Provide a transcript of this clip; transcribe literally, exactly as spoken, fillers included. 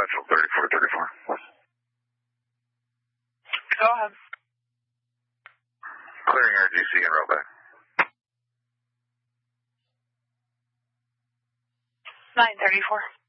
Central thirty-four thirty-four. Go ahead. Clearing R G C and rollback. nine thirty-four.